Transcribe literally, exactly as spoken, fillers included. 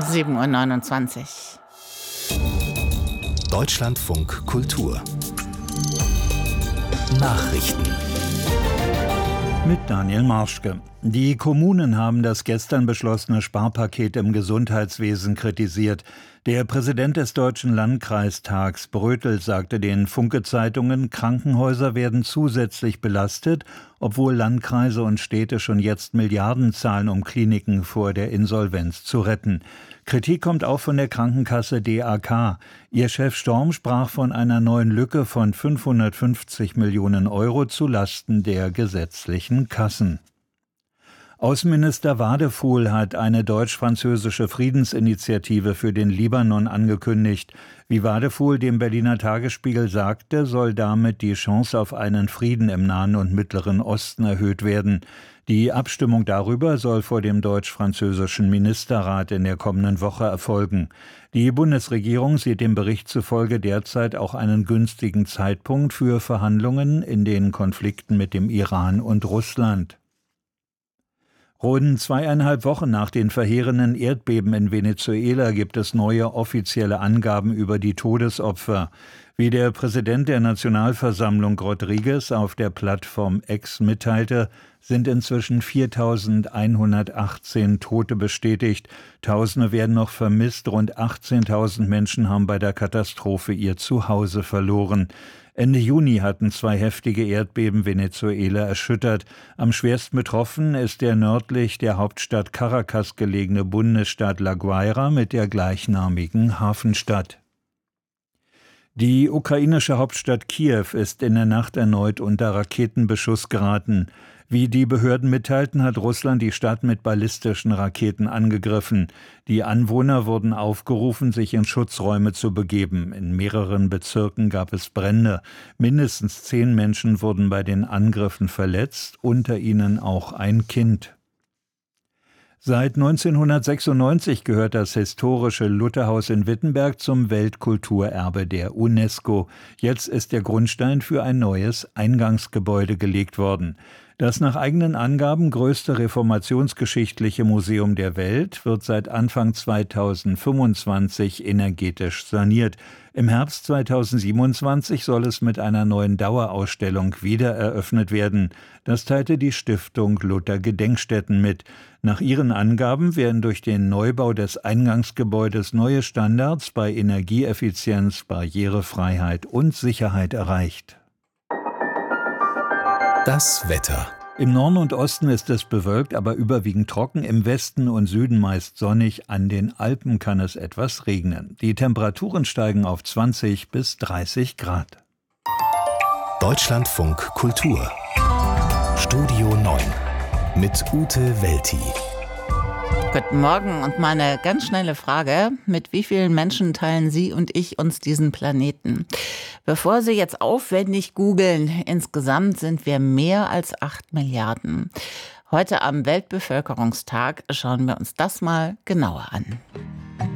sieben Uhr neunundzwanzig. Deutschlandfunk Kultur Nachrichten mit Daniel Marschke. Die Kommunen haben das gestern beschlossene Sparpaket im Gesundheitswesen kritisiert. Der Präsident des Deutschen Landkreistags, Brötel, sagte den Funke-Zeitungen, Krankenhäuser werden zusätzlich belastet, obwohl Landkreise und Städte schon jetzt Milliarden zahlen, um Kliniken vor der Insolvenz zu retten. Kritik kommt auch von der Krankenkasse D A K. Ihr Chef Storm sprach von einer neuen Lücke von fünfhundertfünfzig Millionen Euro zulasten der gesetzlichen Kassen. Außenminister Wadefuhl hat eine deutsch-französische Friedensinitiative für den Libanon angekündigt. Wie Wadefuhl dem Berliner Tagesspiegel sagte, soll damit die Chance auf einen Frieden im Nahen und Mittleren Osten erhöht werden. Die Abstimmung darüber soll vor dem deutsch-französischen Ministerrat in der kommenden Woche erfolgen. Die Bundesregierung sieht dem Bericht zufolge derzeit auch einen günstigen Zeitpunkt für Verhandlungen in den Konflikten mit dem Iran und Russland. Rund zweieinhalb Wochen nach den verheerenden Erdbeben in Venezuela gibt es neue offizielle Angaben über die Todesopfer. Wie der Präsident der Nationalversammlung Rodriguez auf der Plattform X mitteilte, sind inzwischen viertausendeinhundertachtzehn Tote bestätigt. Tausende werden noch vermisst. Rund achtzehntausend Menschen haben bei der Katastrophe ihr Zuhause verloren. Ende Juni hatten zwei heftige Erdbeben Venezuela erschüttert. Am schwersten betroffen ist der nördlich der Hauptstadt Caracas gelegene Bundesstaat La Guaira mit der gleichnamigen Hafenstadt. Die ukrainische Hauptstadt Kiew ist in der Nacht erneut unter Raketenbeschuss geraten. Wie die Behörden mitteilten, hat Russland die Stadt mit ballistischen Raketen angegriffen. Die Anwohner wurden aufgerufen, sich in Schutzräume zu begeben. In mehreren Bezirken gab es Brände. Mindestens zehn Menschen wurden bei den Angriffen verletzt, unter ihnen auch ein Kind. Seit neunzehnhundertsechsundneunzig gehört das historische Lutherhaus in Wittenberg zum Weltkulturerbe der UNESCO. Jetzt ist der Grundstein für ein neues Eingangsgebäude gelegt worden. Das nach eigenen Angaben größte reformationsgeschichtliche Museum der Welt wird seit Anfang zweitausendfünfundzwanzig energetisch saniert. Im Herbst zweitausendsiebenundzwanzig soll es mit einer neuen Dauerausstellung wieder eröffnet werden. Das teilte die Stiftung Luther Gedenkstätten mit. Nach ihren Angaben werden durch den Neubau des Eingangsgebäudes neue Standards bei Energieeffizienz, Barrierefreiheit und Sicherheit erreicht. Das Wetter. Im Norden und Osten ist es bewölkt, aber überwiegend trocken. Im Westen und Süden meist sonnig. An den Alpen kann es etwas regnen. Die Temperaturen steigen auf zwanzig bis dreißig Grad. Deutschlandfunk Kultur. Studio neun mit Ute Welti. Guten Morgen und mal eine ganz schnelle Frage. Mit wie vielen Menschen teilen Sie und ich uns diesen Planeten? Bevor Sie jetzt aufwendig googeln, insgesamt sind wir mehr als acht Milliarden. Heute am Weltbevölkerungstag schauen wir uns das mal genauer an.